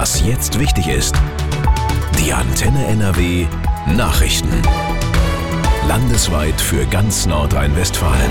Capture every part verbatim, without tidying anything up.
Was jetzt wichtig ist. Die Antenne N R W Nachrichten. Landesweit für ganz Nordrhein-Westfalen.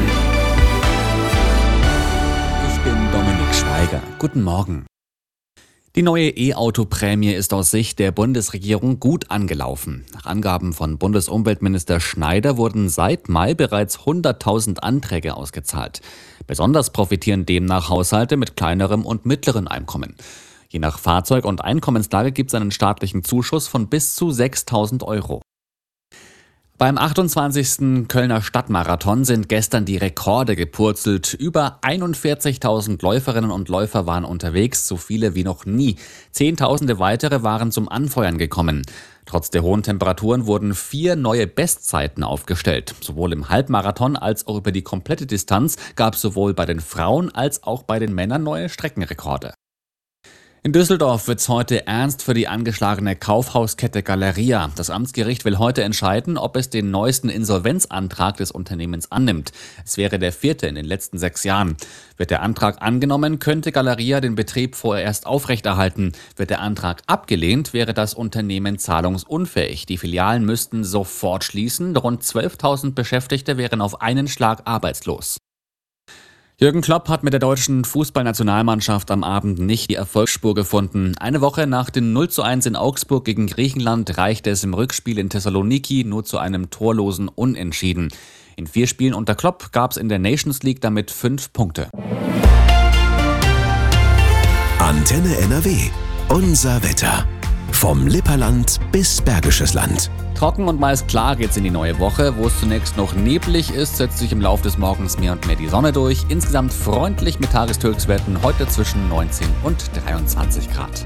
Ich bin Dominik Schweiger. Guten Morgen. Die neue E-Auto-Prämie ist aus Sicht der Bundesregierung gut angelaufen. Nach Angaben von Bundesumweltminister Schneider wurden seit Mai bereits hunderttausend Anträge ausgezahlt. Besonders profitieren demnach Haushalte mit kleinerem und mittlerem Einkommen. Je nach Fahrzeug- und Einkommenslage gibt es einen staatlichen Zuschuss von bis zu sechstausend Euro. Beim achtundzwanzigsten Kölner Stadtmarathon sind gestern die Rekorde gepurzelt. Über einundvierzigtausend Läuferinnen und Läufer waren unterwegs, so viele wie noch nie. Zehntausende weitere waren zum Anfeuern gekommen. Trotz der hohen Temperaturen wurden vier neue Bestzeiten aufgestellt. Sowohl im Halbmarathon als auch über die komplette Distanz gab es sowohl bei den Frauen als auch bei den Männern neue Streckenrekorde. In Düsseldorf wird's heute ernst für die angeschlagene Kaufhauskette Galeria. Das Amtsgericht will heute entscheiden, ob es den neuesten Insolvenzantrag des Unternehmens annimmt. Es wäre der vierte in den letzten sechs Jahren. Wird der Antrag angenommen, könnte Galeria den Betrieb vorerst aufrechterhalten. Wird der Antrag abgelehnt, wäre das Unternehmen zahlungsunfähig. Die Filialen müssten sofort schließen. Rund zwölftausend Beschäftigte wären auf einen Schlag arbeitslos. Jürgen Klopp hat mit der deutschen Fußballnationalmannschaft am Abend nicht die Erfolgsspur gefunden. Eine Woche nach dem null zu eins in Augsburg gegen Griechenland reichte es im Rückspiel in Thessaloniki nur zu einem torlosen Unentschieden. In vier Spielen unter Klopp gab es in der Nations League damit fünf Punkte. Antenne N R W. Unser Wetter. Vom Lipperland bis Bergisches Land. Trocken und meist klar geht's in die neue Woche. Wo es zunächst noch neblig ist, setzt sich im Laufe des Morgens mehr und mehr die Sonne durch. Insgesamt freundlich mit Tageshöchstwerten heute zwischen neunzehn und dreiundzwanzig Grad.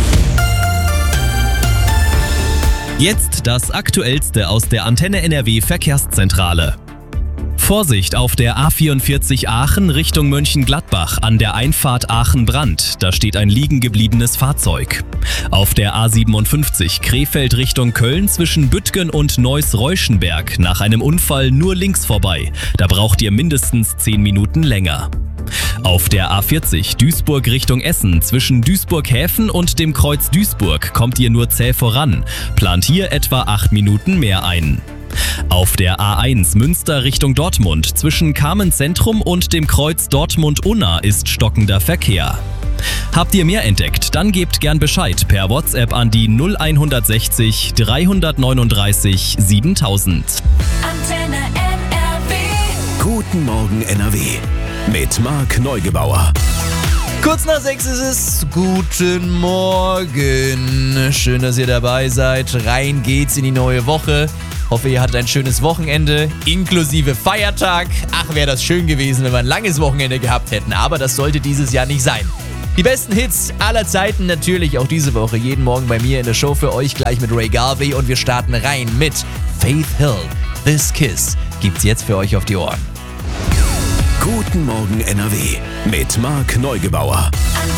Jetzt das Aktuellste aus der Antenne N R W Verkehrszentrale. Vorsicht auf der A vierundvierzig Aachen Richtung Mönchengladbach an der Einfahrt Aachen-Brand. Da steht ein liegen gebliebenes Fahrzeug. Auf der A siebenundfünfzig Krefeld Richtung Köln zwischen Büttgen und Neuss-Reuschenberg nach einem Unfall nur links vorbei. Da braucht ihr mindestens zehn Minuten länger. Auf der A vierzig Duisburg Richtung Essen zwischen Duisburg-Häfen und dem Kreuz Duisburg kommt ihr nur zäh voran. Plant hier etwa acht Minuten mehr ein. Auf der A eins Münster Richtung Dortmund zwischen Carmen-Zentrum und dem Kreuz Dortmund-Unna ist stockender Verkehr. Habt ihr mehr entdeckt? Dann gebt gern Bescheid per WhatsApp an die null hundertsechzig dreihundertneununddreißig siebentausend. Antenne N R W. Guten Morgen N R W. Mit Marc Neugebauer. Kurz nach sechs ist es. Guten Morgen. Schön, dass ihr dabei seid. Rein geht's in die neue Woche. Hoffe, ihr hattet ein schönes Wochenende, inklusive Feiertag. Ach, wäre das schön gewesen, wenn wir ein langes Wochenende gehabt hätten. Aber das sollte dieses Jahr nicht sein. Die besten Hits aller Zeiten natürlich auch diese Woche. Jeden Morgen bei mir in der Show für euch gleich mit Ray Garvey. Und wir starten rein mit Faith Hill. This Kiss gibt's jetzt für euch auf die Ohren. Guten Morgen N R W. Mit Marc Neugebauer.